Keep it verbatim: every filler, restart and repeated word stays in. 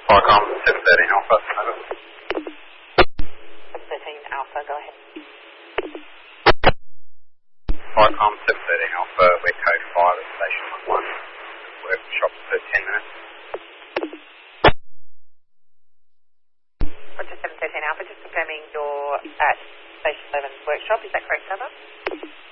Qualcomm seven thirteen Alpha. Over. seven thirteen Alpha, go ahead. Qualcomm seven thirteen Alpha, we're code five at station one one. Workshop for ten minutes. Roger seven thirteen Alpha, just confirming you're at Station eleven workshop, is that correct, Trevor?